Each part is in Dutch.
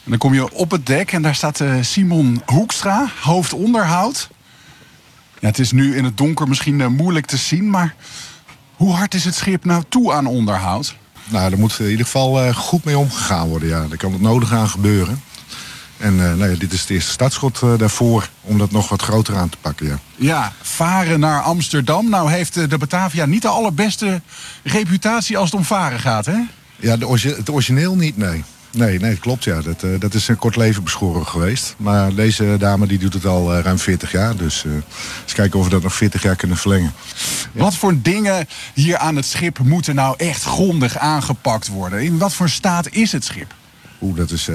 En dan kom je op het dek en daar staat Simon Hoekstra, hoofdonderhoud. Ja, het is nu in het donker misschien moeilijk te zien, maar hoe hard is het schip nou toe aan onderhoud? Nou, er moet in ieder geval goed mee omgegaan worden. Ja. Er kan het nodig aan gebeuren. En dit is het eerste startschot daarvoor om dat nog wat groter aan te pakken. Ja. Ja, varen naar Amsterdam. Nou heeft de Batavia niet de allerbeste reputatie als het om varen gaat, hè? Ja, het origineel niet, nee. Nee, klopt, ja. Dat is een kort leven beschoren geweest. Maar deze dame die doet het al ruim 40 jaar. Dus eens kijken of we dat nog 40 jaar kunnen verlengen. Ja. Wat voor dingen hier aan het schip moeten nou echt grondig aangepakt worden? In wat voor staat is het schip? Dat is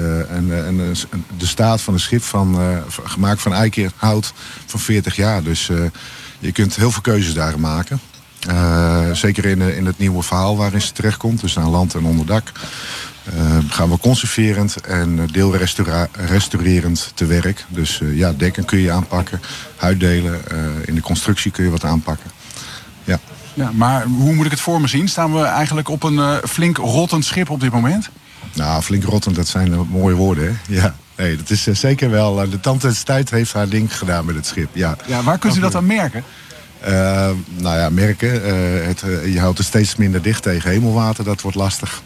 de staat van een schip gemaakt van eikenhout van 40 jaar. Dus je kunt heel veel keuzes daarin maken. Zeker in het nieuwe verhaal waarin ze terechtkomt. Dus aan land en onderdak. Gaan we conserverend en deelrestaurerend te werk. Dus dekken kun je aanpakken. Huiddelen, in de constructie kun je wat aanpakken. Ja. Ja, maar hoe moet ik het voor me zien? Staan we eigenlijk op een flink rottend schip op dit moment? Nou, flink rottend, dat zijn mooie woorden, hè? Ja. Nee, dat is zeker wel. De tand des tijd heeft haar ding gedaan met het schip. Ja, waar kunt u dat aan merken? Merken. Je houdt het steeds minder dicht tegen hemelwater. Dat wordt lastig.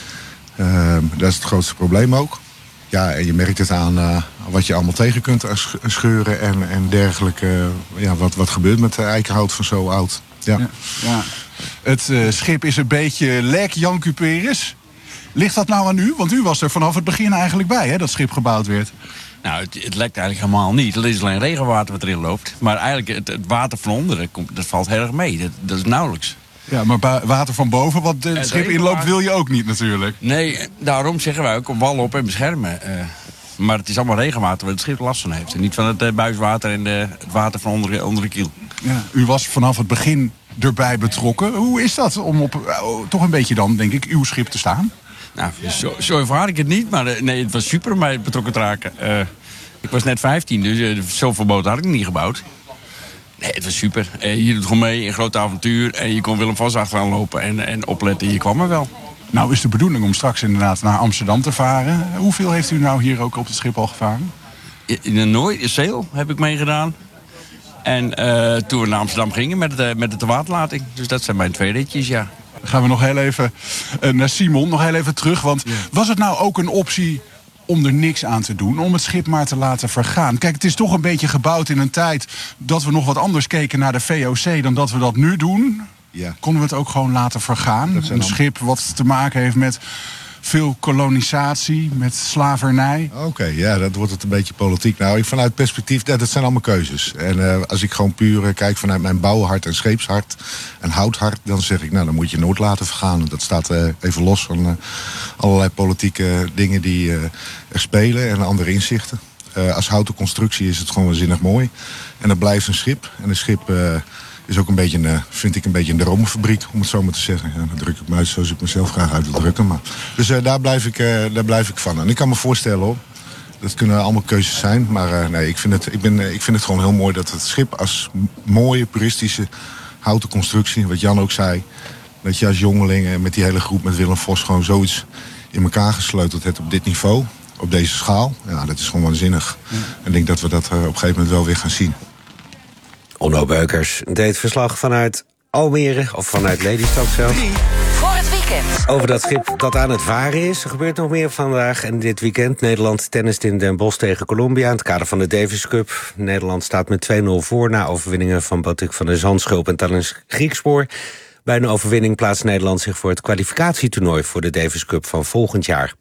Dat is het grootste probleem ook. Ja, en je merkt het aan wat je allemaal tegen kunt scheuren en dergelijke. Wat gebeurt met eikenhout van zo oud. Ja. Het schip is een beetje lek Jan Cuperus. Ligt dat nou aan u? Want u was er vanaf het begin eigenlijk bij, hè, dat schip gebouwd werd. Nou, het lekt eigenlijk helemaal niet. Het is alleen regenwater wat erin loopt. Maar eigenlijk het water van onderen, dat valt heel erg mee. Dat is nauwelijks. Ja, maar water van boven, wat het schip inloopt, wil je ook niet natuurlijk. Nee, daarom zeggen wij ook op wal op en beschermen. Maar het is allemaal regenwater waar het schip last van heeft. En niet van het buiswater en het water van onder de kiel. Ja, u was vanaf het begin erbij betrokken. Hoe is dat om op toch een beetje dan, denk ik, uw schip te staan? Nou, zo ervaar ik het niet. Maar nee, het was super om mij betrokken te raken. Ik was net 15, dus zoveel boten had ik niet gebouwd. Nee, het was super. Je doet gewoon mee, een groot avontuur. En je kon Willem Vos achteraan lopen en opletten. Je kwam er wel. Nou is de bedoeling om straks inderdaad naar Amsterdam te varen. Hoeveel heeft u nou hier ook op het schip al gevaren? In een Nooi-Zeel heb ik meegedaan. En toen we naar Amsterdam gingen met de waterlating. Dus dat zijn mijn 2 ritjes, ja. Dan gaan we nog heel even naar Simon, nog heel even terug. Want was het nou ook een optie om er niks aan te doen, om het schip maar te laten vergaan? Kijk, het is toch een beetje gebouwd in een tijd dat we nog wat anders keken naar de VOC dan dat we dat nu doen. Ja. Konden we het ook gewoon laten vergaan? Een schip wat te maken heeft met veel kolonisatie, met slavernij. Oké, ja, dat wordt het een beetje politiek. Nou, vanuit perspectief, dat zijn allemaal keuzes. En als ik gewoon puur kijk vanuit mijn bouwhart en scheepshart en houthart, dan zeg ik, nou, dan moet je nooit laten vergaan. Dat staat even los van allerlei politieke dingen die er spelen en andere inzichten. Als houten constructie is het gewoon waanzinnig mooi. En dat blijft een schip. En een schip is ook een beetje, vind ik, een beetje een dromenfabriek, om het zo maar te zeggen. Ja, dan druk ik me uit zoals ik mezelf graag uit wil drukken. Maar. Dus daar blijf ik van. En ik kan me voorstellen, hoor, dat kunnen allemaal keuzes zijn. Maar nee, ik vind het gewoon heel mooi dat het schip als mooie, puristische houten constructie, wat Jan ook zei, dat je als jongeling met die hele groep met Willem Vos gewoon zoiets in elkaar gesleuteld hebt op dit niveau, op deze schaal. Ja, dat is gewoon waanzinnig. Ja. En ik denk dat we dat op een gegeven moment wel weer gaan zien. Onno Beukers deed verslag vanuit Almere, of vanuit Lelystad zelfs. Voor het weekend. Over dat schip dat aan het varen is. Er gebeurt nog meer vandaag en dit weekend. Nederland tennist in Den Bosch tegen Colombia in het kader van de Davis Cup. Nederland staat met 2-0 voor na overwinningen van Botik van der Zandschulp en Talens Griekspoor. Bij een overwinning plaatst Nederland zich voor het kwalificatietoernooi voor de Davis Cup van volgend jaar.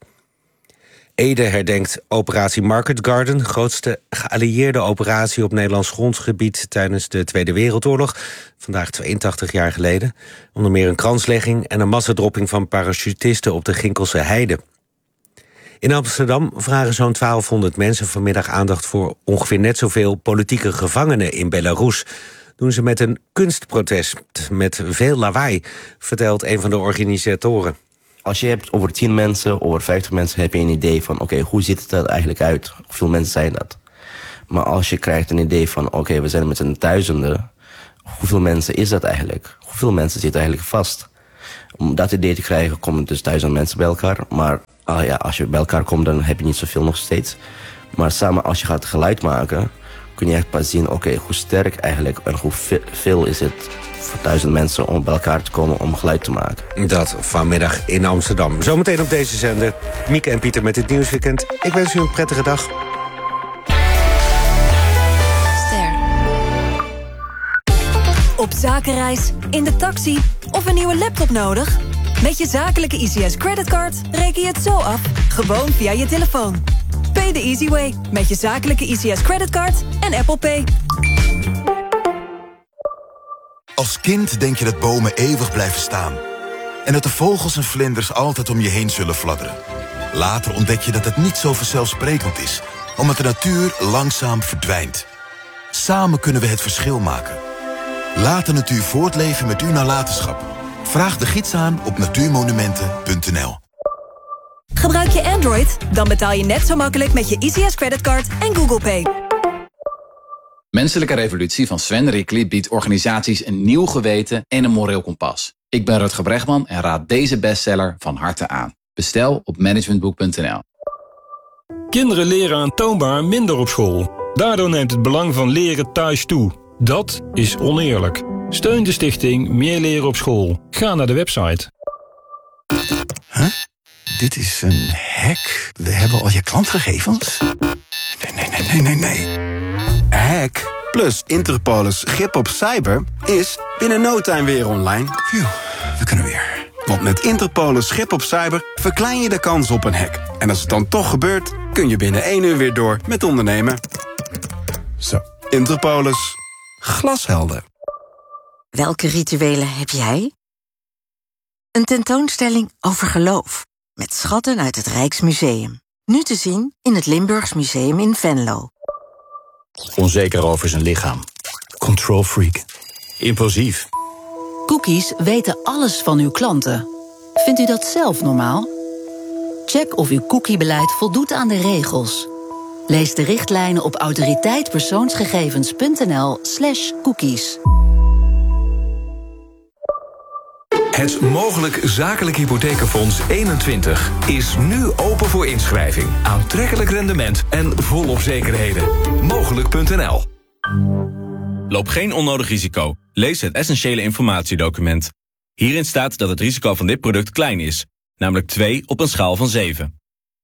Ede herdenkt operatie Market Garden, grootste geallieerde operatie op Nederlands grondgebied tijdens de Tweede Wereldoorlog, vandaag 82 jaar geleden. Onder meer een kranslegging en een massadropping van parachutisten op de Ginkelse Heide. In Amsterdam vragen zo'n 1200 mensen vanmiddag aandacht voor ongeveer net zoveel politieke gevangenen in Belarus. Doen ze met een kunstprotest met veel lawaai, vertelt een van de organisatoren. Als je hebt over 10 mensen, over 50 mensen, heb je een idee van oké, hoe ziet het er eigenlijk uit? Hoeveel mensen zijn dat? Maar als je krijgt een idee van oké, we zijn met z'n duizenden, hoeveel mensen is dat eigenlijk? Hoeveel mensen zitten eigenlijk vast? Om dat idee te krijgen komen dus 1000 mensen bij elkaar. Maar als je bij elkaar komt, dan heb je niet zoveel nog steeds. Maar samen als je gaat geluid maken, kun je echt pas zien, hoe sterk eigenlijk en hoe veel is het voor 1000 mensen om bij elkaar te komen om geluid te maken. Dat vanmiddag in Amsterdam. Zometeen op deze zender. Mieke en Pieter met het Nieuwsweekend. Ik wens u een prettige dag. Op zakenreis, in de taxi of een nieuwe laptop nodig? Met je zakelijke ICS creditcard reken je het zo af, gewoon via je telefoon. Pay the easy way met je zakelijke ICS creditcard en Apple Pay. Als kind denk je dat bomen eeuwig blijven staan. En dat de vogels en vlinders altijd om je heen zullen fladderen. Later ontdek je dat het niet zo vanzelfsprekend is, omdat de natuur langzaam verdwijnt. Samen kunnen we het verschil maken. Laat de natuur voortleven met uw nalatenschap. Vraag de gids aan op natuurmonumenten.nl. Gebruik je Android? Dan betaal je net zo makkelijk met je ICS creditcard en Google Pay. Menselijke Revolutie van Sven Rickly biedt organisaties een nieuw geweten en een moreel kompas. Ik ben Rutger Bregman en raad deze bestseller van harte aan. Bestel op managementboek.nl. Kinderen leren aantoonbaar minder op school. Daardoor neemt het belang van leren thuis toe. Dat is oneerlijk. Steun de stichting Meer Leren op School. Ga naar de website. Huh? Dit is een hack. We hebben al je klantgegevens? Nee. Hack plus Interpolis grip op cyber is binnen no time weer online. Phew, we kunnen weer. Want met Interpolis grip op cyber verklein je de kans op een hack. En als het dan toch gebeurt, kun je binnen 1 uur weer door met ondernemen. Zo, Interpolis. Glashelder. Welke rituelen heb jij? Een tentoonstelling over geloof. Met schatten uit het Rijksmuseum. Nu te zien in het Limburgs Museum in Venlo. Onzeker over zijn lichaam. Control freak. Impulsief. Cookies weten alles van uw klanten. Vindt u dat zelf normaal? Check of uw cookiebeleid voldoet aan de regels. Lees de richtlijnen op autoriteitpersoonsgegevens.nl/cookies. Het Mogelijk Zakelijk Hypothekenfonds 21 is nu open voor inschrijving. Aantrekkelijk rendement en volop zekerheden. Mogelijk.nl. Loop geen onnodig risico. Lees het essentiële informatiedocument. Hierin staat dat het risico van dit product klein is. Namelijk 2 op een schaal van 7.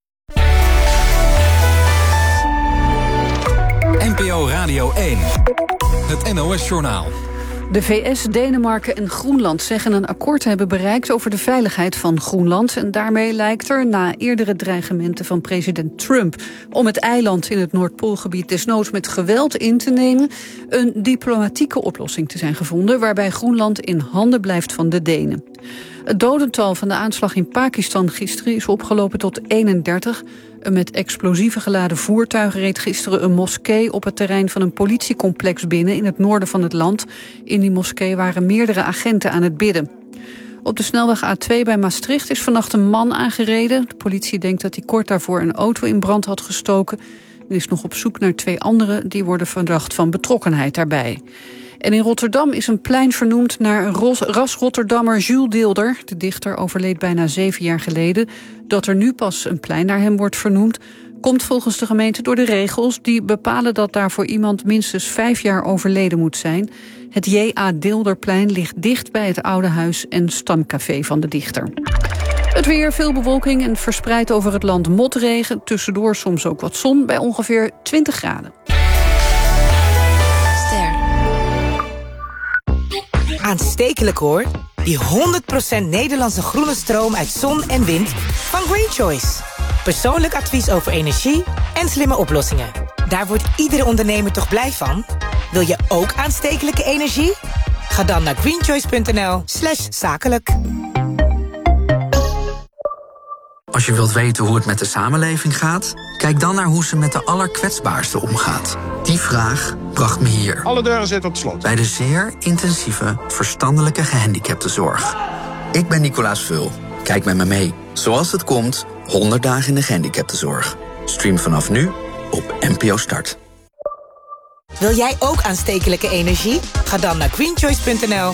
NPO Radio 1. Het NOS-journaal. De VS, Denemarken en Groenland zeggen een akkoord te hebben bereikt over de veiligheid van Groenland. En daarmee lijkt er, na eerdere dreigementen van president Trump om het eiland in het Noordpoolgebied desnoods met geweld in te nemen, een diplomatieke oplossing te zijn gevonden waarbij Groenland in handen blijft van de Denen. Het dodental van de aanslag in Pakistan gisteren is opgelopen tot 31. Een met explosieven geladen voertuig reed gisteren een moskee op het terrein van een politiecomplex binnen in het noorden van het land. In die moskee waren meerdere agenten aan het bidden. Op de snelweg A2 bij Maastricht is vannacht een man aangereden. De politie denkt dat hij kort daarvoor een auto in brand had gestoken. En is nog op zoek naar 2 anderen die worden verdacht van betrokkenheid daarbij. En in Rotterdam is een plein vernoemd naar ras-Rotterdammer Jules Deelder. De dichter overleed bijna 7 jaar geleden. Dat er nu pas een plein naar hem wordt vernoemd, komt volgens de gemeente door de regels die bepalen dat daarvoor iemand minstens 5 jaar overleden moet zijn. Het J.A. Deelderplein ligt dicht bij het oude huis en stamcafé van de dichter. Het weer, veel bewolking en verspreid over het land motregen. Tussendoor soms ook wat zon bij ongeveer 20 graden. Aanstekelijk hoor. Die 100% Nederlandse groene stroom uit zon en wind van Green Choice. Persoonlijk advies over energie en slimme oplossingen. Daar wordt iedere ondernemer toch blij van? Wil je ook aanstekelijke energie? Ga dan naar greenchoice.nl/zakelijk. Als je wilt weten hoe het met de samenleving gaat, kijk dan naar hoe ze met de allerkwetsbaarsten omgaat. Die vraag bracht me hier. Alle deuren zitten op slot. Bij de zeer intensieve verstandelijke gehandicaptenzorg. Ik ben Nicolaas Vul. Kijk met me mee. Zoals het komt, 100 dagen in de gehandicaptenzorg. Stream vanaf nu op NPO Start. Wil jij ook aanstekelijke energie? Ga dan naar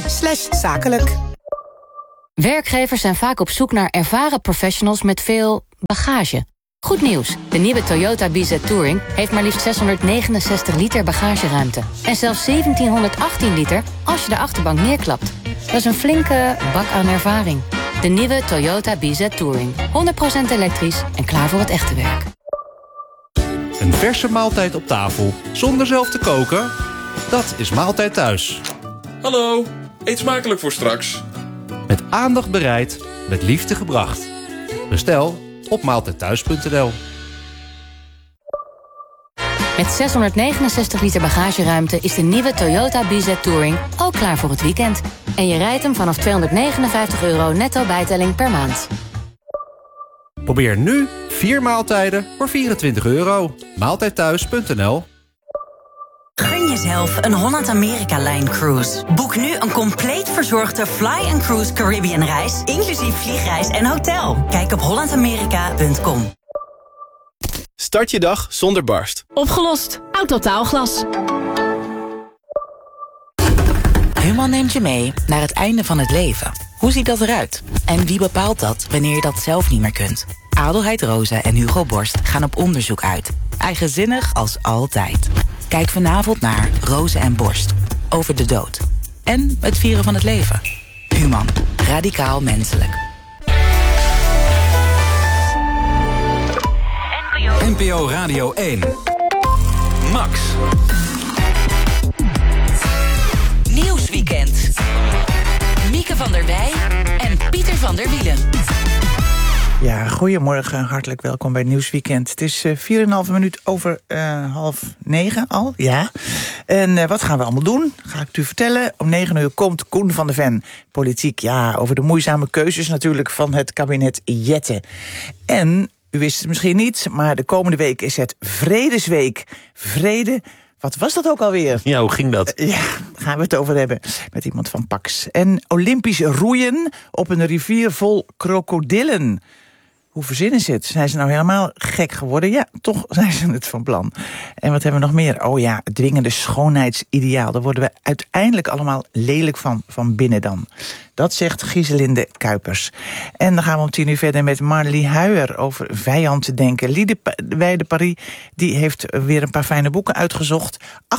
greenchoice.nl/zakelijk. Werkgevers zijn vaak op zoek naar ervaren professionals met veel Bagage. Goed nieuws. De nieuwe Toyota BZ Touring heeft maar liefst 669 liter bagageruimte. En zelfs 1718 liter als je de achterbank neerklapt. Dat is een flinke bak aan ervaring. De nieuwe Toyota BZ Touring. 100% elektrisch en klaar voor het echte werk. Een verse maaltijd op tafel, zonder zelf te koken? Dat is Maaltijd Thuis. Hallo, eet smakelijk voor straks. Met aandacht bereid, met liefde gebracht. Bestel op maaltijdthuis.nl. Met 669 liter bagageruimte is de nieuwe Toyota BZ Touring ook klaar voor het weekend. En je rijdt hem vanaf €259 netto bijtelling per maand. Probeer nu 4 maaltijden voor €24. Maaltijdthuis.nl. Gun jezelf een Holland-Amerika-lijn cruise. Boek nu een compleet verzorgde Fly & Cruise Caribbean reis, inclusief vliegreis en hotel. Kijk op hollandamerika.com. Start je dag zonder barst. Opgelost. Autotaalglas. Human neemt je mee naar het einde van het leven. Hoe ziet dat eruit? En wie bepaalt dat wanneer je dat zelf niet meer kunt? Adelheid Rosa en Hugo Borst gaan op onderzoek uit. Eigenzinnig als altijd. Kijk vanavond naar Rosa en Borst. Over de dood. En het vieren van het leven. Human. Radicaal menselijk. NPO Radio 1. Max. Nieuwsweekend. Mieke van der Wij en Pieter van der Wielen. Ja, goedemorgen, hartelijk welkom bij Nieuwsweekend. Het is 4,5 minuut over 8:30 al, ja. En wat gaan we allemaal doen? Ga ik het u vertellen. Om 9 uur komt Koen van der Ven. Politiek, ja, over de moeizame keuzes natuurlijk van het kabinet Jette. En, u wist het misschien niet, maar de komende week is het Vredesweek. Vrede... Wat was dat ook alweer? Ja, hoe ging dat? Ja, daar gaan we het over hebben met iemand van Pax. En Olympisch roeien op een rivier vol krokodillen. Hoe verzinnen ze het? Zijn ze nou helemaal gek geworden? Ja, toch zijn ze het van plan. En wat hebben we nog meer? Oh ja, het dwingende schoonheidsideaal. Daar worden we uiteindelijk allemaal lelijk van binnen dan. Dat zegt Giselinde Kuipers. En dan gaan we om 10 uur verder met Marlie Huijer over vijand denken. Liede Paris die heeft weer een paar fijne boeken uitgezocht.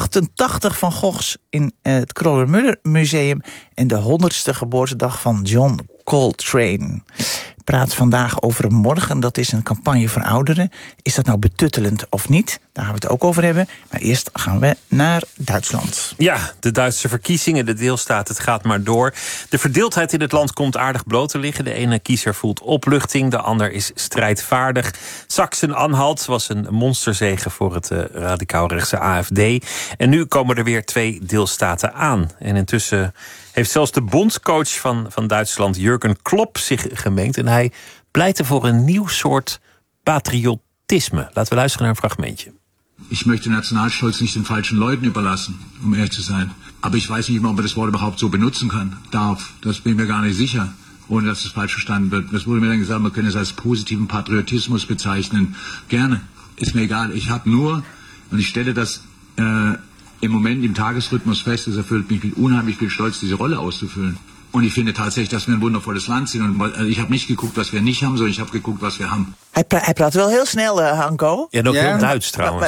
88 van Goghs in het Kröller-Müller Museum. En de 100ste geboortedag van John Coltrane. Praat vandaag over morgen. Dat is een campagne voor ouderen. Is dat nou betuttelend of niet? Daar gaan we het ook over hebben. Maar eerst gaan we naar Duitsland. Ja, de Duitse verkiezingen, de deelstaat, het gaat maar door. De verdeeldheid in het land komt aardig bloot te liggen. De ene kiezer voelt opluchting, de ander is strijdvaardig. Sachsen-Anhalt was een monsterzege voor het radicaal-rechtse AfD. En nu komen er weer 2 deelstaten aan. En intussen heeft zelfs de bondscoach van Duitsland, Jurgen Klopp, zich gemengd. En hij pleitte voor een nieuw soort patriotisme. Laten we luisteren naar een fragmentje. Ich möchte Nationalstolz nicht den falschen Leuten überlassen, um ehrlich zu sein. Aber ich weiß nicht immer, ob man das Wort überhaupt so benutzen darf. Das bin ich mir gar nicht sicher, ohne dass es falsch verstanden wird. Das wurde mir dann gesagt, man könne es als positiven Patriotismus bezeichnen. Gerne, ist mir egal. Ich habe nur, und ich stelle das im Moment im Tagesrhythmus fest, es erfüllt mich mit unheimlich viel Stolz, diese Rolle auszufüllen. Und ich finde tatsächlich, dass wir ein wundervolles Land sind. Und ich habe nicht geguckt, was wir nicht haben, sondern ich habe geguckt, was wir haben. Hij praat wel heel snel, Hanko. Ja, en ook heel Duits trouwens.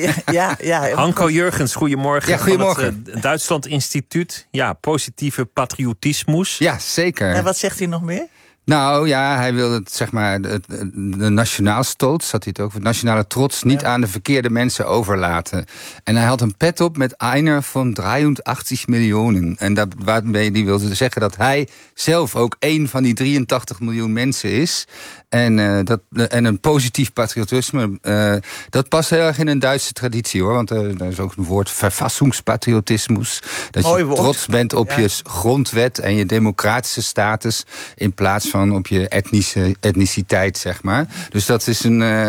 Ja. Hanko Jurgens, goedemorgen. Ja, goedemorgen. Van het Duitsland Instituut. Ja, positieve patriotismus. Ja, zeker. En wat zegt hij nog meer? Nou ja, hij wil het, zeg maar, de nationaal stolz, had hij het ook, de nationale trots, niet aan de verkeerde mensen overlaten. En hij had een pet op met einer van 83 miljoen. En waarmee hij wilde zeggen dat hij zelf ook één van die 83 miljoen mensen is. En een positief patriotisme, dat past heel erg in een Duitse traditie, hoor. Want er is ook een woord, verfassingspatriotismus. Dat je trots bent op je grondwet en je democratische status, in plaats van op je etniciteit, zeg maar. Dus dat is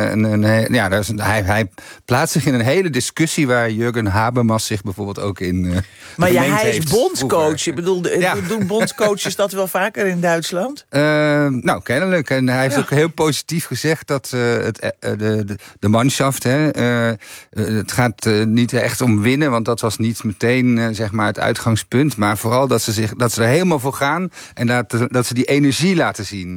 hij plaatst zich in een hele discussie waar Jurgen Habermas zich bijvoorbeeld ook in maar ja, hij is bondscoach. Ik bedoel, doen bondscoaches dat wel vaker in Duitsland? Nou, kennelijk. En hij heeft ook heel positief gezegd dat de manschaft, het gaat niet echt om winnen, want dat was niet meteen zeg maar het uitgangspunt, maar vooral dat ze er helemaal voor gaan en dat ze die energie laten laten zien.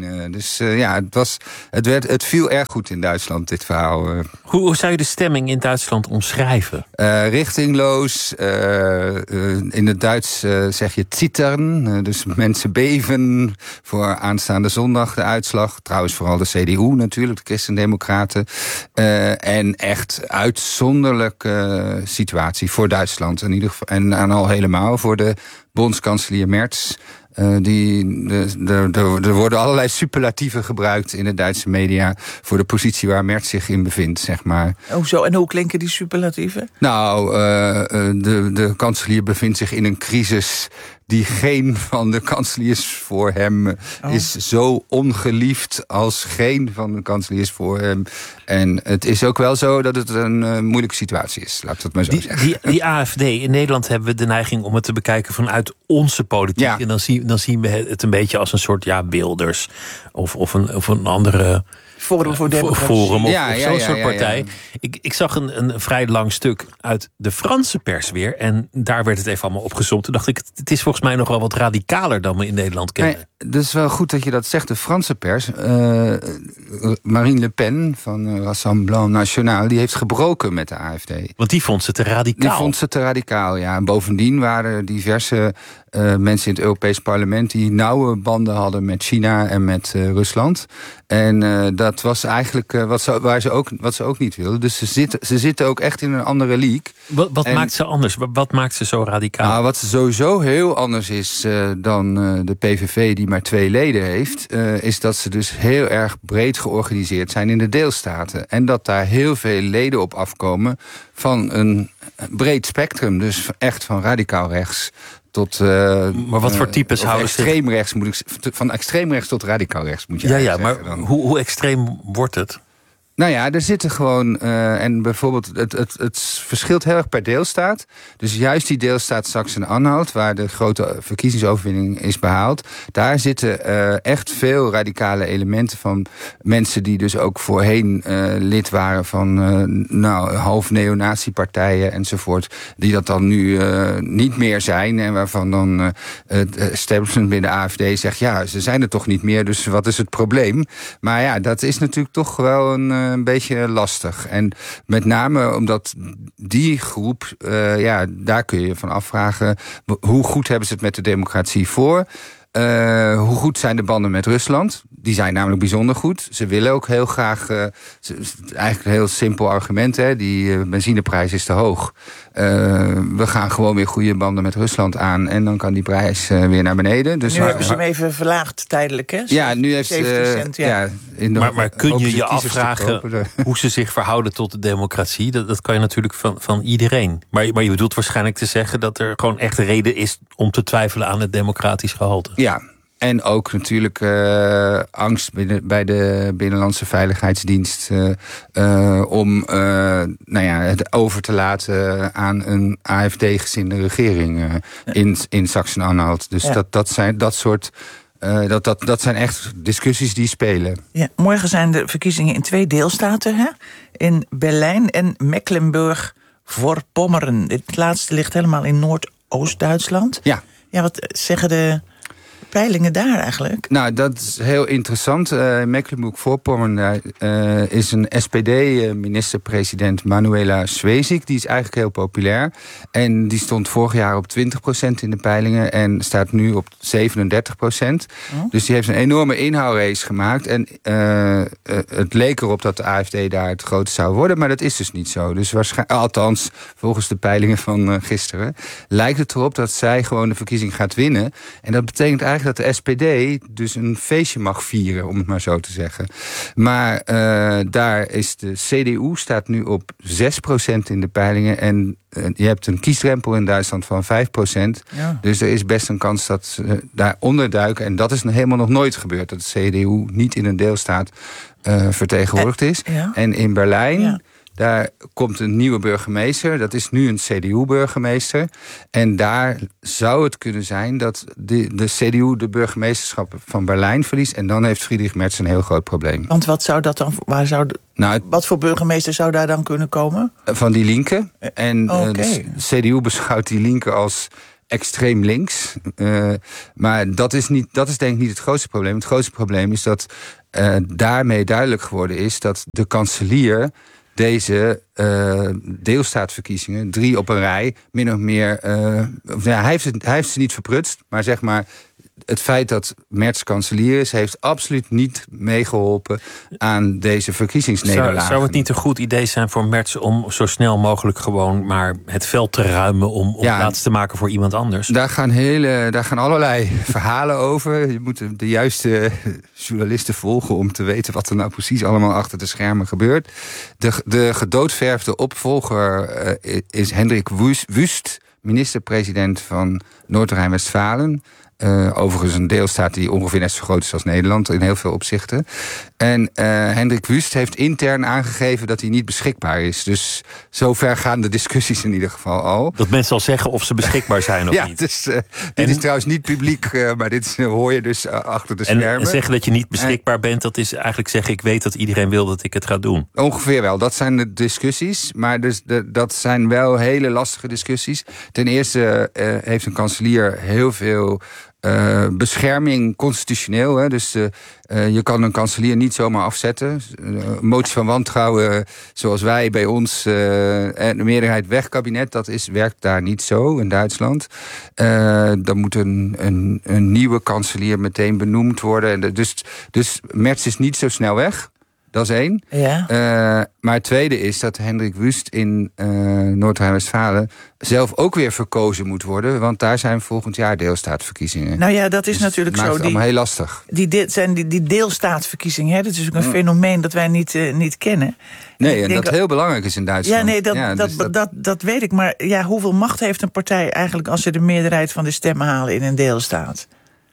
Het viel erg goed in Duitsland, dit verhaal. Hoe zou je de stemming in Duitsland omschrijven? Richtingloos. In het Duits zeg je zittern. Dus mensen beven voor aanstaande zondag de uitslag. Trouwens vooral de CDU natuurlijk, de Christen-Democraten. En echt uitzonderlijke situatie voor Duitsland. In ieder geval, en al helemaal voor de bondskanselier Merz. Er worden allerlei superlatieven gebruikt in de Duitse media voor de positie waar Merz zich in bevindt, zeg maar. Hoezo? En hoe klinken die superlatieven? Nou, de kanselier bevindt zich in een crisis die geen van de kanseliers voor hem is zo ongeliefd als geen van de kanseliers voor hem. En het is ook wel zo dat het een moeilijke situatie is, laat ik het maar zo zeggen. Die AfD, in Nederland hebben we de neiging om het te bekijken vanuit onze politiek. Ja. En dan zien we het een beetje als een soort Wilders of een andere Forum voor Democratie. Forum of zo'n soort partij. Ja. Ik zag een vrij lang stuk uit de Franse pers weer. En daar werd het even allemaal opgezomd. Toen dacht ik, het is volgens mij nog wel wat radicaler dan we in Nederland kennen. Nee, het is wel goed dat je dat zegt. De Franse pers, Marine Le Pen van Rassemblement National, die heeft gebroken met de AfD. Want die vond ze te radicaal. Die vond ze te radicaal, ja. En bovendien waren er diverse mensen in het Europees Parlement die nauwe banden hadden met China en met Rusland. En dat was eigenlijk wat ze ook niet wilden. Dus ze zitten ook echt in een andere league. Wat maakt ze anders? Wat maakt ze zo radicaal? Nou, wat sowieso heel anders is dan de PVV, die maar 2 leden heeft, is dat ze dus heel erg breed georganiseerd zijn in de deelstaten. En dat daar heel veel leden op afkomen van een breed spectrum. Dus echt van radicaal rechts tot maar wat voor types houden ze? Extreemrechts van extreemrechts tot radicaal rechts moet je zeggen. Maar hoe extreem wordt het? Nou ja, er zitten gewoon, en bijvoorbeeld, het verschilt heel erg per deelstaat. Dus juist die deelstaat Sachsen-Anhalt, waar de grote verkiezingsoverwinning is behaald, daar zitten echt veel radicale elementen van mensen die dus ook voorheen lid waren van half neonazi-partijen enzovoort, die dat dan nu niet meer zijn en waarvan dan het establishment binnen de AfD zegt, ja, ze zijn er toch niet meer, dus wat is het probleem? Maar ja, dat is natuurlijk toch wel een beetje lastig. En met name omdat die groep, daar kun je van afvragen, hoe goed hebben ze het met de democratie voor? Hoe goed zijn de banden met Rusland? Die zijn namelijk bijzonder goed. Ze willen ook heel graag, eigenlijk een heel simpel argument, hè, die benzineprijs is te hoog. We gaan gewoon weer goede banden met Rusland aan en dan kan die prijs weer naar beneden. Dus nu hebben ze hem even verlaagd tijdelijk, hè? Ja, nu heeft 70 cent, ja. Maar kun je afvragen hoe ze zich verhouden tot de democratie? Dat kan je natuurlijk van iedereen. Maar je bedoelt waarschijnlijk te zeggen dat er gewoon echt reden is om te twijfelen aan het democratisch gehalte. Ja. En ook natuurlijk angst bij de Binnenlandse Veiligheidsdienst om het over te laten aan een AfD-gezinde regering in Sachsen-Anhalt. Dus dat zijn echt discussies die spelen. Ja, morgen zijn de verkiezingen in 2 deelstaten, hè? In Berlijn en Mecklenburg-Vorpommern. Dit laatste ligt helemaal in Noordoost-Duitsland. Ja. Ja, wat zeggen de peilingen daar eigenlijk? Nou, dat is heel interessant. Mecklenburg-Vorpommern is een SPD-minister-president Manuela Schwesig. Die is eigenlijk heel populair. En die stond vorig jaar op 20% in de peilingen en staat nu op 37%. Dus die heeft een enorme inhoudrace gemaakt. En het leek erop dat de AfD daar het grootste zou worden, maar dat is dus niet zo. Dus althans, volgens de peilingen van gisteren, lijkt het erop dat zij gewoon de verkiezing gaat winnen. En dat betekent eigenlijk dat de SPD dus een feestje mag vieren, om het maar zo te zeggen. Maar daar is de CDU staat nu op 6% in de peilingen. En je hebt een kiesdrempel in Duitsland van 5%. Ja. Dus er is best een kans dat ze daar onderduiken. En dat is helemaal nog nooit gebeurd, dat de CDU niet in een deelstaat vertegenwoordigd is. Ja. En in Berlijn... Ja. Daar komt een nieuwe burgemeester. Dat is nu een CDU-burgemeester. En daar zou het kunnen zijn dat de CDU de burgemeesterschap van Berlijn verliest. En dan heeft Friedrich Merz een heel groot probleem. Want wat zou dat dan? Wat voor burgemeester zou daar dan kunnen komen? Van die Linke. En de CDU beschouwt die Linke als extreem links. Maar dat is denk ik niet het grootste probleem. Het grootste probleem is dat daarmee duidelijk geworden is dat de kanselier deze deelstaatverkiezingen, 3 op een rij, min of meer... hij heeft ze niet verprutst, maar zeg maar... Het feit dat Merz kanselier is, heeft absoluut niet meegeholpen aan deze verkiezingsnederlaag. Zou het niet een goed idee zijn voor Merz om zo snel mogelijk gewoon maar het veld te ruimen om plaats te maken voor iemand anders? Daar gaan allerlei verhalen over. Je moet de juiste journalisten volgen om te weten wat er nou precies allemaal achter de schermen gebeurt. De gedoodverfde opvolger is Hendrik Wüst, minister-president van Noord-Rijn-Westfalen. Overigens een deelstaat die ongeveer net zo groot is als Nederland in heel veel opzichten. En Hendrik Wüst heeft intern aangegeven dat hij niet beschikbaar is. Dus zover gaan de discussies in ieder geval al. Dat mensen al zeggen of ze beschikbaar zijn of niet. Dus, dit is trouwens niet publiek, maar dit hoor je dus achter de schermen. En zeggen dat je niet beschikbaar bent, dat is eigenlijk zeggen ik weet dat iedereen wil dat ik het ga doen. Ongeveer wel, dat zijn de discussies. Maar dus dat zijn wel hele lastige discussies. Ten eerste heeft een kanselier heel veel bescherming constitutioneel. Hè? Dus je kan een kanselier niet zomaar afzetten. Een motie van wantrouwen, zoals wij bij ons... de meerderheid weg kabinet, werkt daar niet zo in Duitsland. Dan moet een nieuwe kanselier meteen benoemd worden. Dus Merz is niet zo snel weg. Dat is 1. Ja. Maar het tweede is dat Hendrik Wüst in Noord-Rijn-Westfalen zelf ook weer verkozen moet worden. Want daar zijn volgend jaar deelstaatverkiezingen. Nou ja, dat is natuurlijk maakt zo. Het allemaal heel lastig. Die deelstaatverkiezingen, hè, dat is ook een fenomeen dat wij niet kennen. Nee, en dat heel belangrijk is in Duitsland. Ja, nee, dat weet ik. Maar ja, hoeveel macht heeft een partij eigenlijk als ze de meerderheid van de stemmen halen in een deelstaat?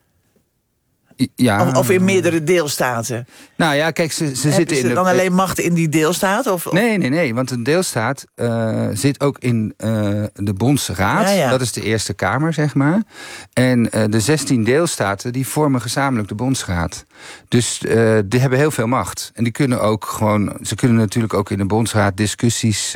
Ja. Of in meerdere deelstaten. Nou ja, kijk, ze zitten in dan alleen macht in die deelstaat? Of? Nee, want een deelstaat zit ook in de Bondsraad. Ja. Dat is de Eerste Kamer, zeg maar. En de 16 deelstaten, die vormen gezamenlijk de Bondsraad. Dus die hebben heel veel macht. En die kunnen ook gewoon... Ze kunnen natuurlijk ook in de Bondsraad discussies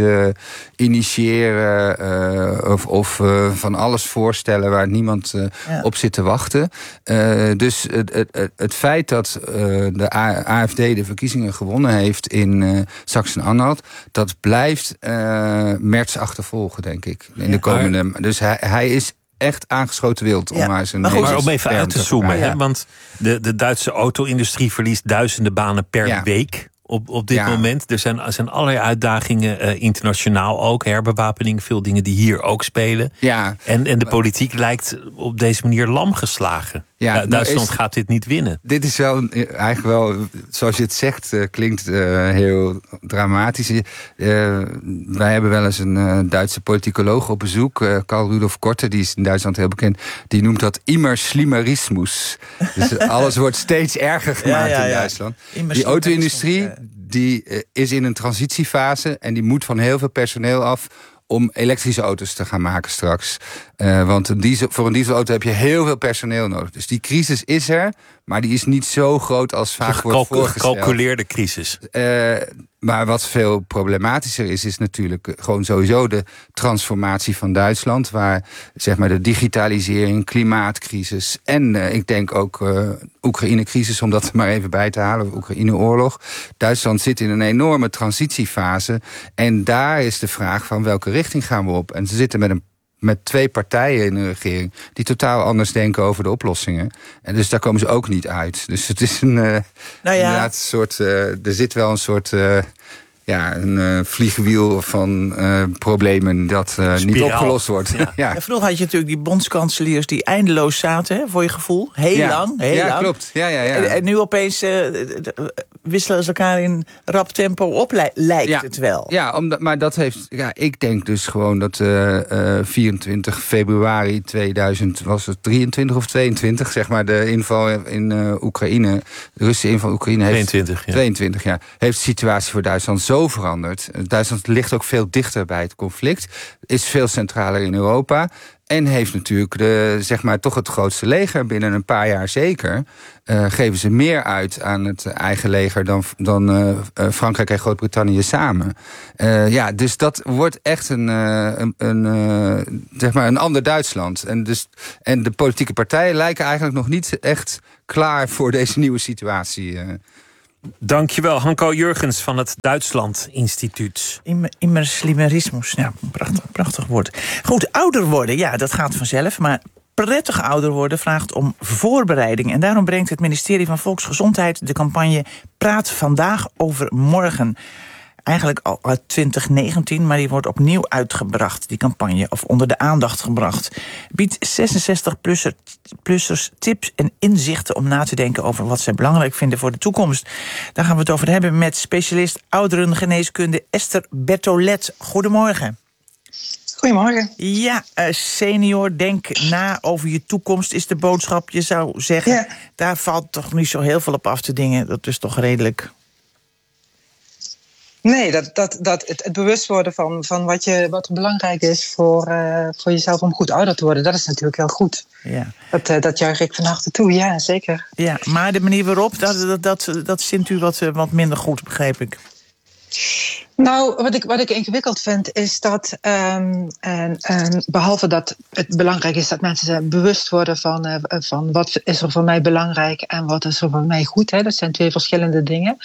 initiëren... of van alles voorstellen waar niemand op zit te wachten. Dus het feit dat de AfD de verkiezingen gewonnen heeft in Sachsen-Anhalt, dat blijft Merz achtervolgen, denk ik. In de komende. Dus hij is echt aangeschoten wild om maar zijn. Maar om even uit te zoomen, hè, want de Duitse auto-industrie verliest duizenden banen per week. Op dit moment. Er zijn allerlei uitdagingen, internationaal ook. Herbewapening, veel dingen die hier ook spelen. Ja. En de politiek lijkt op deze manier lam geslagen. Ja, Duitsland gaat dit niet winnen. Dit is wel eigenlijk wel, zoals je het zegt, klinkt heel dramatisch. Wij hebben wel eens een Duitse politicoloog op bezoek, Karl Rudolf Korte, die is in Duitsland heel bekend. Die noemt dat immer schlimmerismus. Dus alles wordt steeds erger gemaakt in Duitsland. Die auto-industrie, die is in een transitiefase en die moet van heel veel personeel af om elektrische auto's te gaan maken straks. Want voor een dieselauto heb je heel veel personeel nodig. Dus die crisis is er, maar die is niet zo groot als vaak wordt voorgesteld. Gecalculeerde crisis. Maar wat veel problematischer is natuurlijk gewoon sowieso de transformatie van Duitsland, waar zeg maar de digitalisering, klimaatcrisis en ik denk ook Oekraïne-crisis, om dat er maar even bij te halen, Oekraïne-oorlog. Duitsland zit in een enorme transitiefase en daar is de vraag van welke richting gaan we op. En ze zitten met 2 partijen in de regering die totaal anders denken over de oplossingen. En dus daar komen ze ook niet uit. Dus het is inderdaad een soort. Er zit wel een soort. Een vliegwiel van problemen dat niet opgelost wordt. Ja. Vroeger had je natuurlijk die bondskanseliers die eindeloos zaten, hè, voor je gevoel. Heel lang. Klopt. Ja. En nu opeens wisselen ze elkaar in rap tempo op, lijkt het wel. Ja, maar dat heeft. Ja, ik denk dus gewoon dat 24 februari 2000 was het 23 of 22, zeg maar, de inval in Oekraïne, de Russische inval in Oekraïne heeft 22 heeft de situatie voor Duitsland zo zo veranderd. Duitsland ligt ook veel dichter bij het conflict. Is veel centraler in Europa. En heeft natuurlijk toch het grootste leger binnen een paar jaar zeker. Geven ze meer uit aan het eigen leger dan Frankrijk en Groot-Brittannië samen. Dus dat wordt echt een ander Duitsland. En de politieke partijen lijken eigenlijk nog niet echt klaar voor deze nieuwe situatie. Dankjewel, Hanko Jurgens van het Duitsland Instituut. Immerslimerismus, ja, prachtig woord. Goed, ouder worden, ja, dat gaat vanzelf, maar prettig ouder worden vraagt om voorbereiding. En daarom brengt het ministerie van Volksgezondheid de campagne Praat vandaag over morgen. Eigenlijk al uit 2019, maar die wordt opnieuw uitgebracht, die campagne, of onder de aandacht gebracht. Biedt 66-plussers tips en inzichten om na te denken over wat zij belangrijk vinden voor de toekomst. Daar gaan we het over hebben met specialist ouderengeneeskunde Esther Bertolet. Goedemorgen. Goedemorgen. Ja, senior, denk na over je toekomst is de boodschap. Je zou zeggen, ja, daar valt toch niet zo heel veel op af te dingen. Dat is toch redelijk... Nee, het bewust worden van wat er belangrijk is voor jezelf om goed ouder te worden, dat is natuurlijk heel goed. Ja. Dat juich ik van harte toe, ja, zeker. Ja, maar de manier waarop, dat vindt u wat minder goed, begreep ik. Nou, wat ik ingewikkeld vind, is dat behalve dat het belangrijk is dat mensen bewust worden van wat is er voor mij belangrijk en wat is er voor mij goed. Hè? Dat zijn twee verschillende dingen.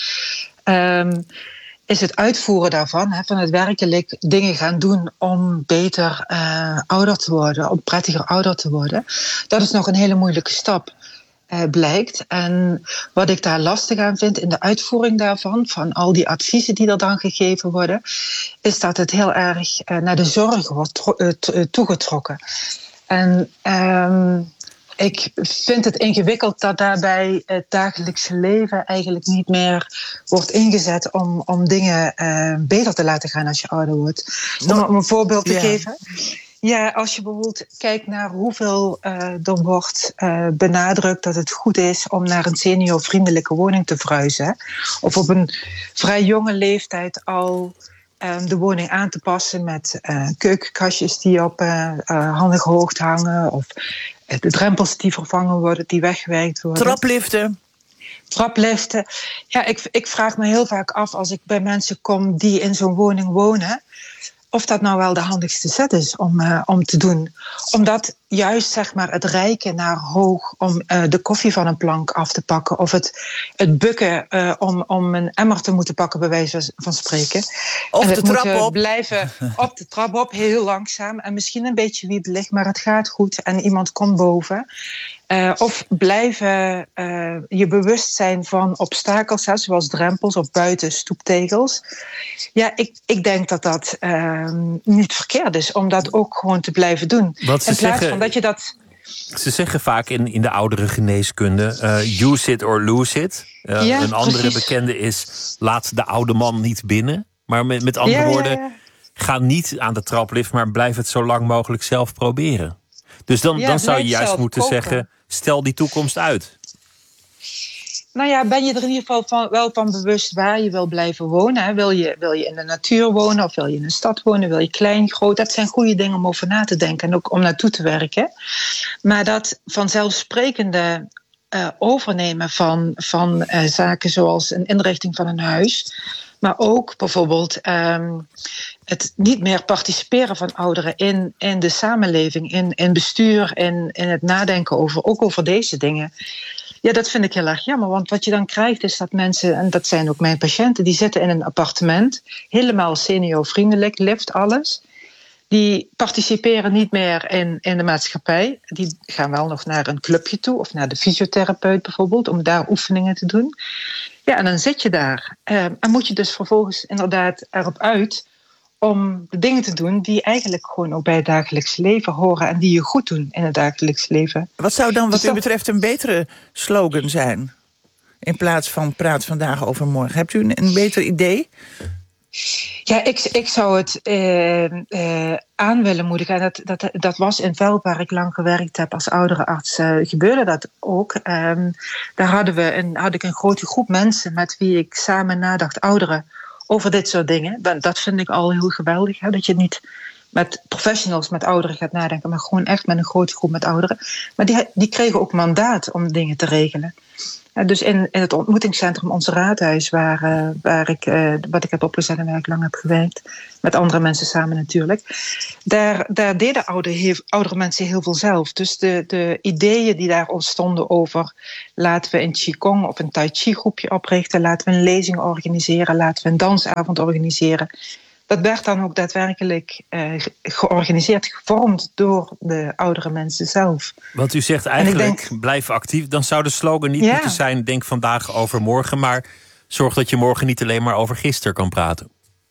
Is het uitvoeren daarvan, van het werkelijk dingen gaan doen om beter ouder te worden, om prettiger ouder te worden. Dat is nog een hele moeilijke stap, blijkt. En wat ik daar lastig aan vind in de uitvoering daarvan, van al die adviezen die er dan gegeven worden, is dat het heel erg naar de zorg wordt toegetrokken. En ik vind het ingewikkeld dat daarbij het dagelijkse leven eigenlijk niet meer wordt ingezet om dingen beter te laten gaan als je ouder wordt. Om een voorbeeld te geven. Ja, als je bijvoorbeeld kijkt naar hoeveel er wordt benadrukt dat het goed is om naar een seniorvriendelijke woning te verhuizen. Hè? Of op een vrij jonge leeftijd al de woning aan te passen met keukenkastjes die op handige hoogte hangen. Of de drempels die vervangen worden, die weggewerkt worden. Trapliften. Ja, ik vraag me heel vaak af als ik bij mensen kom die in zo'n woning wonen, of dat nou wel de handigste set is om te doen. Omdat juist zeg maar het reiken naar hoog om de koffie van een plank af te pakken, of het bukken om een emmer te moeten pakken, bij wijze van spreken. Of en de trap op. Blijven op de trap op, heel langzaam. En misschien een beetje wiebelig, maar het gaat goed. En iemand komt boven. Of blijven je bewust zijn van obstakels, zoals drempels of buiten stoeptegels. Ja, ik denk dat niet verkeerd is om dat ook gewoon te blijven doen. In plaats van dat je dat... Ze zeggen vaak in de oudere geneeskunde, use it or lose it. Een andere bekende is, laat de oude man niet binnen. Maar met andere woorden, ga niet aan de traplift, maar blijf het zo lang mogelijk zelf proberen. Dus dan zou je juist moeten zeggen, stel die toekomst uit. Nou ja, ben je er in ieder geval wel van bewust waar je wil blijven wonen? Hè? Wil je in de natuur wonen of wil je in een stad wonen? Wil je klein, groot? Dat zijn goede dingen om over na te denken en ook om naartoe te werken. Maar dat vanzelfsprekende overnemen van zaken zoals een inrichting van een huis, maar ook bijvoorbeeld het niet meer participeren van ouderen in de samenleving, in bestuur, in het nadenken over deze dingen. Ja, dat vind ik heel erg jammer, want wat je dan krijgt is dat mensen, en dat zijn ook mijn patiënten, die zitten in een appartement, helemaal seniorvriendelijk, lift, alles. Die participeren niet meer in de maatschappij. Die gaan wel nog naar een clubje toe of naar de fysiotherapeut bijvoorbeeld, om daar oefeningen te doen. Ja, en dan zit je daar. En moet je dus vervolgens inderdaad erop uit om de dingen te doen die eigenlijk gewoon ook bij het dagelijks leven horen en die je goed doen in het dagelijks leven. Wat zou dan wat u betreft een betere slogan zijn? In plaats van praat vandaag over morgen. Hebt u een beter idee? Ja, ik zou het aan willen moedigen. Dat was in Velp, waar ik lang gewerkt heb als ouderenarts, gebeurde dat ook. Daar had ik een grote groep mensen met wie ik samen nadacht, ouderen, over dit soort dingen. Dat vind ik al heel geweldig. Hè? Dat je niet met professionals, met ouderen gaat nadenken, maar gewoon echt met een grote groep met ouderen. Maar die kregen ook mandaat om dingen te regelen. Dus in het ontmoetingscentrum Ons Raadhuis, wat ik heb opgezet en waar ik lang heb gewerkt, met andere mensen samen natuurlijk, daar deden oudere mensen heel veel zelf. Dus de ideeën die daar ontstonden over laten we een Qigong of een Tai Chi groepje oprichten, laten we een lezing organiseren, laten we een dansavond organiseren. Dat werd dan ook daadwerkelijk georganiseerd, gevormd door de oudere mensen zelf. Want u zegt eigenlijk, blijf actief. Dan zou de slogan niet moeten zijn, denk vandaag over morgen, maar zorg dat je morgen niet alleen maar over gisteren kan praten.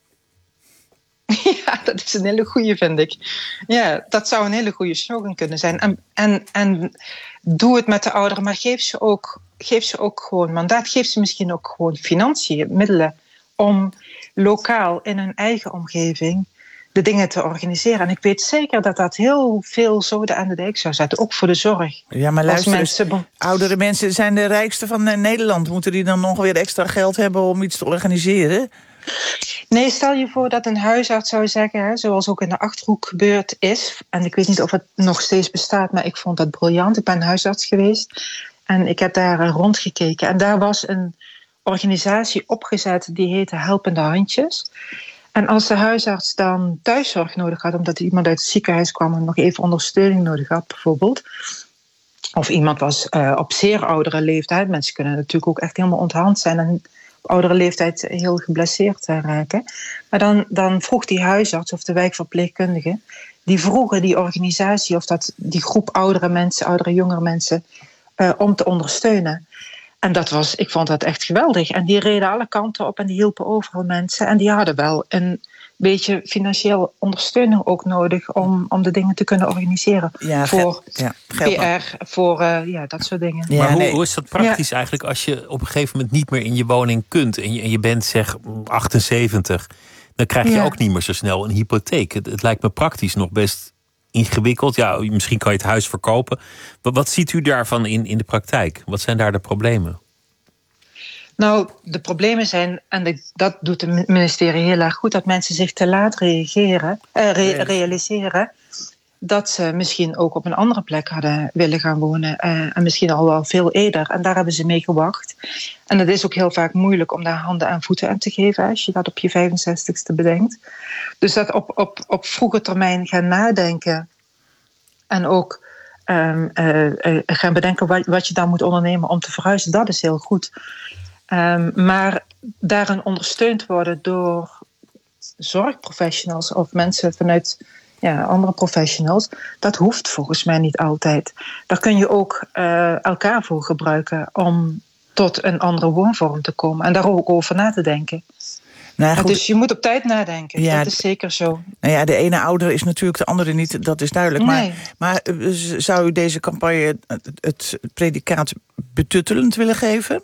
Ja, dat is een hele goeie, vind ik. Ja, dat zou een hele goede slogan kunnen zijn. En doe het met de ouderen, maar geef ze ook gewoon mandaat. Geef ze misschien ook gewoon financiën, middelen om lokaal in hun eigen omgeving de dingen te organiseren. En ik weet zeker dat heel veel zoden aan de dijk zou zetten, ook voor de zorg. Ja, maar luister, oudere mensen zijn de rijkste van Nederland. Moeten die dan nog weer extra geld hebben om iets te organiseren? Nee, stel je voor dat een huisarts zou zeggen, hè, zoals ook in de Achterhoek gebeurd is, en ik weet niet of het nog steeds bestaat, maar ik vond dat briljant. Ik ben huisarts geweest en ik heb daar rondgekeken. En daar was een organisatie opgezet die heette Helpende Handjes. En als de huisarts dan thuiszorg nodig had, omdat iemand uit het ziekenhuis kwam en nog even ondersteuning nodig had bijvoorbeeld, of iemand was op zeer oudere leeftijd, mensen kunnen natuurlijk ook echt helemaal onthand zijn en op oudere leeftijd heel geblesseerd raken, maar dan vroeg die huisarts of de wijkverpleegkundige, die vroegen die organisatie of die groep oudere jongere mensen om te ondersteunen. En ik vond dat echt geweldig. En die reden alle kanten op en die hielpen overal mensen. En die hadden wel een beetje financiële ondersteuning ook nodig om de dingen te kunnen organiseren. Ja, voor PR, voor dat soort dingen. Ja, maar hoe is dat praktisch eigenlijk als je op een gegeven moment niet meer in je woning kunt en je bent zeg 78, dan krijg je ook niet meer zo snel een hypotheek. Het lijkt me praktisch nog best ingewikkeld. Ja, misschien kan je het huis verkopen. Maar wat ziet u daarvan in de praktijk? Wat zijn daar de problemen? Nou, de problemen zijn, en dat doet het ministerie heel erg goed, dat mensen zich te laat realiseren dat ze misschien ook op een andere plek hadden willen gaan wonen. En misschien al wel veel eerder. En daar hebben ze mee gewacht. En het is ook heel vaak moeilijk om daar handen en voeten aan te geven, als je dat op je 65ste bedenkt. Dus dat op vroege termijn gaan nadenken en ook gaan bedenken wat je dan moet ondernemen om te verhuizen, dat is heel goed. Maar daarin ondersteund worden door zorgprofessionals of mensen vanuit andere professionals, dat hoeft volgens mij niet altijd. Daar kun je ook elkaar voor gebruiken om tot een andere woonvorm te komen en daar ook over na te denken. Nou ja, dus je moet op tijd nadenken, dat is zeker zo. Nou ja, de ene ouder is natuurlijk de andere niet, dat is duidelijk. Nee. Maar zou u deze campagne het predicaat betuttelend willen geven?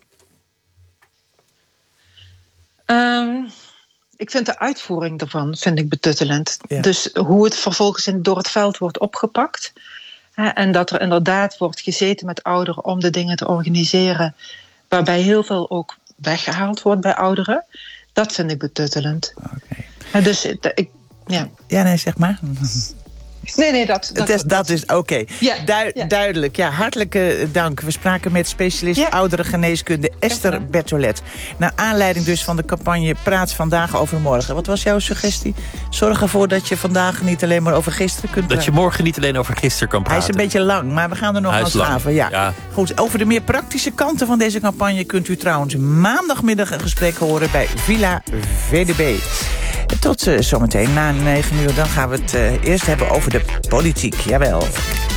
Ik vind de uitvoering daarvan betuttelend. Ja. Dus hoe het vervolgens door het veld wordt opgepakt. En dat er inderdaad wordt gezeten met ouderen om de dingen te organiseren, waarbij heel veel ook weggehaald wordt bij ouderen. Dat vind ik betuttelend. Okay. Dus Ja, nee, zeg maar. Nee, dat is oké. Ja, duidelijk. Ja, hartelijk dank. We spraken met specialist ouderengeneeskunde Esther Bertolet. Naar aanleiding dus van de campagne Praat vandaag over morgen. Wat was jouw suggestie? Zorg ervoor dat je vandaag niet alleen maar over gisteren kunt praten. Dat je morgen niet alleen over gisteren kan praten. Hij is een beetje lang, maar we gaan er nog aan slaven. Ja. Goed, over de meer praktische kanten van deze campagne kunt u trouwens maandagmiddag een gesprek horen bij Villa VDB. Tot zometeen na 9 uur. Dan gaan we het eerst hebben over de politiek. Jawel.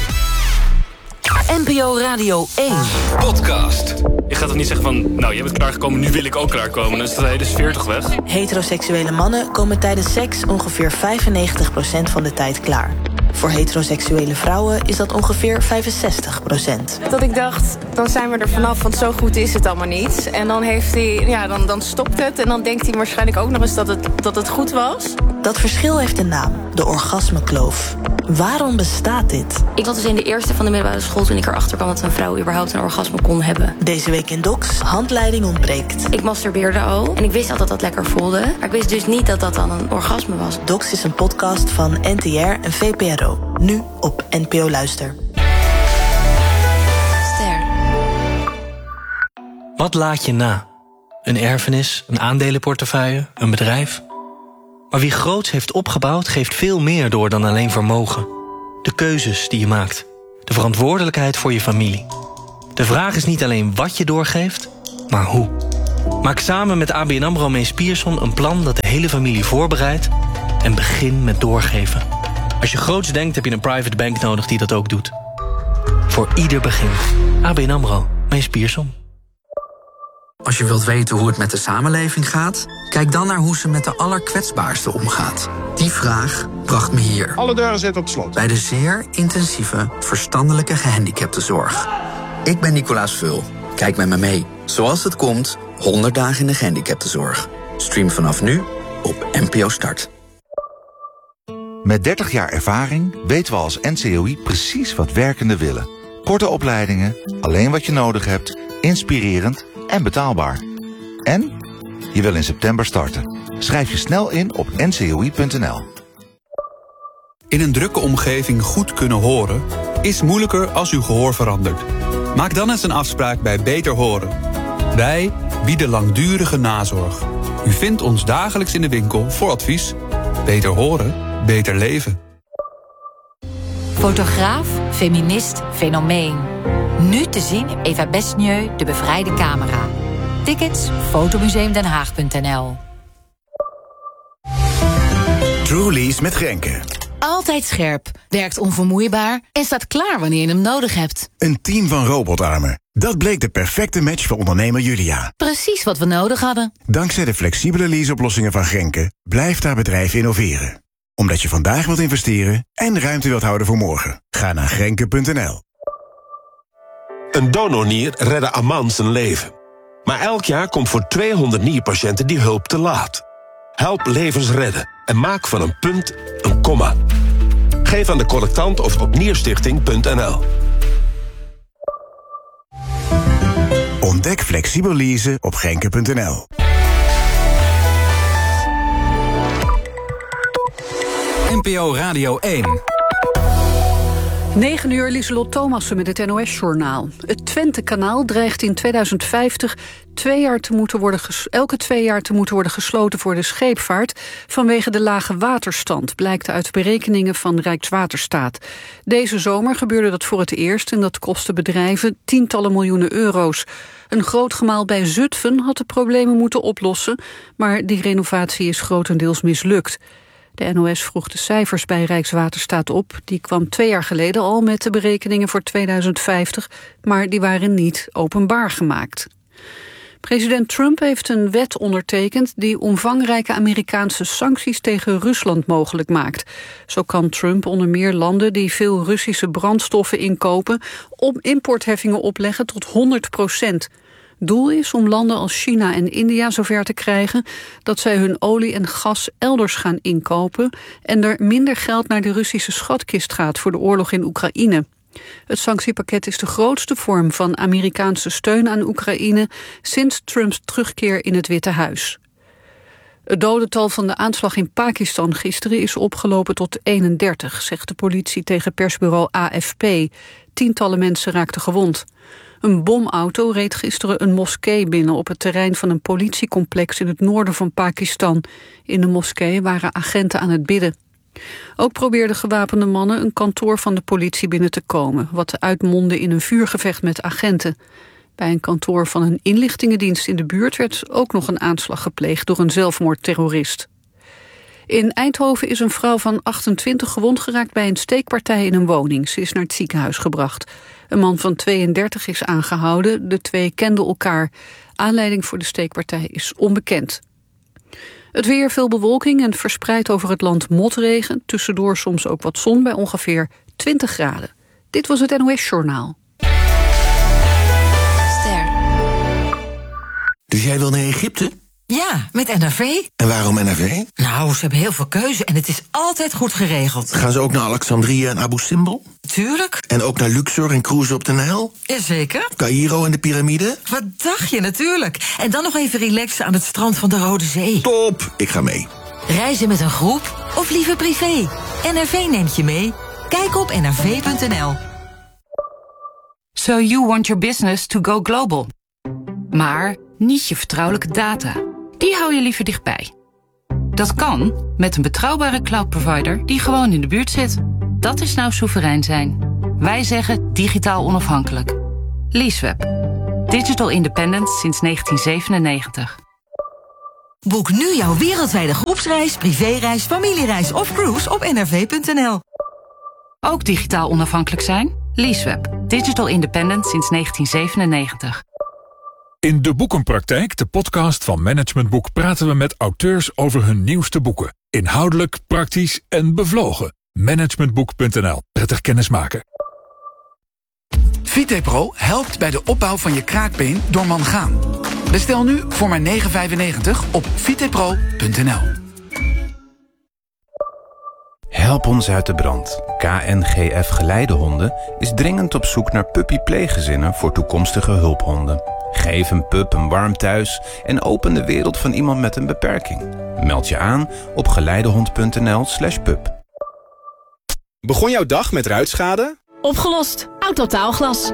NPO Radio 1. Podcast. Je gaat toch niet zeggen van, nou, je bent klaargekomen, nu wil ik ook klaarkomen. Dan is de hele sfeer toch weg? Heteroseksuele mannen komen tijdens seks ongeveer 95% van de tijd klaar. Voor heteroseksuele vrouwen is dat ongeveer 65%. Dat ik dacht, dan zijn we er vanaf, want zo goed is het allemaal niet. En dan heeft hij, dan stopt het. En dan denkt hij waarschijnlijk ook nog eens dat het goed was. Dat verschil heeft een naam, de orgasmekloof. Waarom bestaat dit? Ik was dus in de eerste van de middelbare school toen ik erachter kwam dat een vrouw überhaupt een orgasme kon hebben. Deze week in Docs, handleiding ontbreekt. Ik masturbeerde al en ik wist al dat dat lekker voelde. Maar ik wist dus niet dat dat dan een orgasme was. Docs is een podcast van NTR en VPRO. Nu op NPO Luister. Ster. Wat laat je na? Een erfenis, een aandelenportefeuille, een bedrijf? Maar wie groots heeft opgebouwd, geeft veel meer door dan alleen vermogen. De keuzes die je maakt. De verantwoordelijkheid voor je familie. De vraag is niet alleen wat je doorgeeft, maar hoe. Maak samen met ABN AMRO Mees Pierson een plan dat de hele familie voorbereidt en begin met doorgeven. Als je groots denkt, heb je een private bank nodig die dat ook doet. Voor ieder begin. ABN AMRO Mees Pierson. Als je wilt weten hoe het met de samenleving gaat, kijk dan naar hoe ze met de allerkwetsbaarsten omgaat. Die vraag bracht me hier. Alle deuren zitten op slot. Bij de zeer intensieve verstandelijke gehandicaptenzorg. Ik ben Nicolaas Vul. Kijk met me mee. Zoals het komt, 100 dagen in de gehandicaptenzorg. Stream vanaf nu op NPO Start. Met 30 jaar ervaring weten we als NCOI precies wat werkenden willen. Korte opleidingen, alleen wat je nodig hebt, inspirerend en betaalbaar. En je wil in september starten. Schrijf je snel in op ncoi.nl. In een drukke omgeving goed kunnen horen is moeilijker als uw gehoor verandert. Maak dan eens een afspraak bij Beter Horen. Wij bieden langdurige nazorg. U vindt ons dagelijks in de winkel voor advies. Beter horen, beter leven. Fotograaf, feminist, fenomeen. Nu te zien in Eva Besnieu, De Bevrijde Camera. Tickets, fotomuseumdenhaag.nl. Trulies met Grenke. Altijd scherp, werkt onvermoeibaar en staat klaar wanneer je hem nodig hebt. Een team van robotarmen. Dat bleek de perfecte match voor ondernemer Julia. Precies wat we nodig hadden. Dankzij de flexibele leaseoplossingen van Grenke blijft haar bedrijf innoveren. Omdat je vandaag wilt investeren en ruimte wilt houden voor morgen. Ga naar Grenke.nl. Een donornier redde Aman zijn leven. Maar elk jaar komt voor 200 nierpatiënten die hulp te laat. Help levens redden en maak van een punt een komma. Geef aan de collectant of op nierstichting.nl. Ontdek flexibel leasen op Grenke.nl. NPO Radio 1. 9 uur, Lieselot Thomassen met het NOS-journaal. Het Twente-kanaal dreigt in 2050 elke 2 jaar te moeten worden gesloten voor de scheepvaart vanwege de lage waterstand, blijkt uit berekeningen van Rijkswaterstaat. Deze zomer gebeurde dat voor het eerst en dat kostte bedrijven tientallen miljoenen euro's. Een groot gemaal bij Zutphen had de problemen moeten oplossen, maar die renovatie is grotendeels mislukt. De NOS vroeg de cijfers bij Rijkswaterstaat op. Die kwam 2 jaar geleden al met de berekeningen voor 2050, maar die waren niet openbaar gemaakt. President Trump heeft een wet ondertekend die omvangrijke Amerikaanse sancties tegen Rusland mogelijk maakt. Zo kan Trump onder meer landen die veel Russische brandstoffen inkopen importheffingen opleggen tot 100%. Doel is om landen als China en India zover te krijgen dat zij hun olie en gas elders gaan inkopen en er minder geld naar de Russische schatkist gaat voor de oorlog in Oekraïne. Het sanctiepakket is de grootste vorm van Amerikaanse steun aan Oekraïne sinds Trumps terugkeer in het Witte Huis. Het dodental van de aanslag in Pakistan gisteren is opgelopen tot 31, zegt de politie tegen persbureau AFP. Tientallen mensen raakten gewond. Een bomauto reed gisteren een moskee binnen op het terrein van een politiecomplex in het noorden van Pakistan. In de moskee waren agenten aan het bidden. Ook probeerden gewapende mannen een kantoor van de politie binnen te komen, wat uitmondde in een vuurgevecht met agenten. Bij een kantoor van een inlichtingendienst in de buurt werd ook nog een aanslag gepleegd door een zelfmoordterrorist. In Eindhoven is een vrouw van 28 gewond geraakt bij een steekpartij in een woning. Ze is naar het ziekenhuis gebracht. Een man van 32 is aangehouden. De twee kenden elkaar. Aanleiding voor de steekpartij is onbekend. Het weer, veel bewolking en verspreid over het land motregen. Tussendoor soms ook wat zon bij ongeveer 20 graden. Dit was het NOS Journaal. Dus jij wil naar Egypte? Ja, met NRV. En waarom NRV? Nou, ze hebben heel veel keuze en het is altijd goed geregeld. Gaan ze ook naar Alexandrië en Abu Simbel? Tuurlijk. En ook naar Luxor en cruisen op de Nijl? Jazeker. Caïro en de piramide? Wat dacht je, natuurlijk. En dan nog even relaxen aan het strand van de Rode Zee. Top, ik ga mee. Reizen met een groep of liever privé? NRV neemt je mee. Kijk op nrv.nl. So you want your business to go global. Maar niet je vertrouwelijke data. Die hou je liever dichtbij. Dat kan met een betrouwbare cloud provider die gewoon in de buurt zit. Dat is nou soeverein zijn. Wij zeggen digitaal onafhankelijk. Leaseweb. Digital independent sinds 1997. Boek nu jouw wereldwijde groepsreis, privéreis, familiereis of cruise op nrv.nl. Ook digitaal onafhankelijk zijn? Leaseweb. Digital independent sinds 1997. In De Boekenpraktijk, de podcast van Management Boek, praten we met auteurs over hun nieuwste boeken. Inhoudelijk, praktisch en bevlogen. Managementboek.nl. Prettig kennismaken. VitePro helpt bij de opbouw van je kraakbeen door mangaan. Bestel nu voor maar €9,95 op vitepro.nl. Help ons uit de brand. KNGF Geleidehonden is dringend op zoek naar puppy-pleeggezinnen voor toekomstige hulphonden. Geef een pup een warm thuis en open de wereld van iemand met een beperking. Meld je aan op geleidehond.nl/pup. Begon jouw dag met ruitschade? Opgelost. Autotaalglas.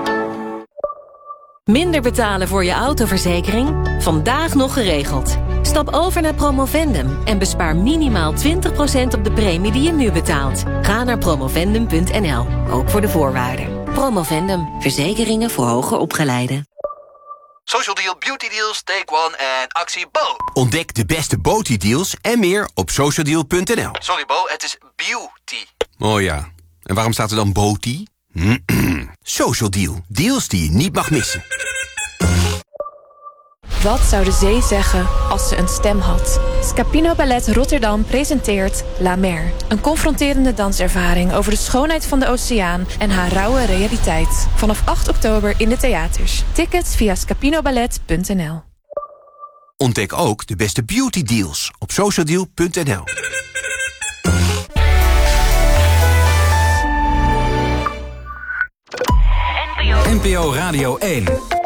Minder betalen voor je autoverzekering? Vandaag nog geregeld. Stap over naar Promovendum en bespaar minimaal 20% op de premie die je nu betaalt. Ga naar promovendum.nl, ook voor de voorwaarden. Promovendum, verzekeringen voor hoger opgeleiden. Social Deal, Beauty Deals, Take One en actie Bo. Ontdek de beste Beauty deals en meer op socialdeal.nl. Sorry Bo, het is beauty. Oh ja, en waarom staat er dan Beauty? Social Deal, deals die je niet mag missen. Wat zou de zee zeggen als ze een stem had? Scapino Ballet Rotterdam presenteert La Mer. Een confronterende danservaring over de schoonheid van de oceaan en haar rauwe realiteit. Vanaf 8 oktober in de theaters. Tickets via scapinoballet.nl. Ontdek ook de beste beauty deals op socialdeal.nl. NPO Radio 1.